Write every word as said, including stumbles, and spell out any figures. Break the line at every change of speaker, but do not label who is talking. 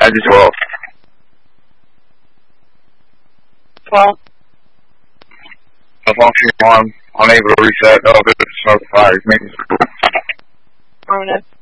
I just twelve.
twelve.
Malfunction one, unable to reset. Oh, good. Smoke fire. Maybe.
Bonus.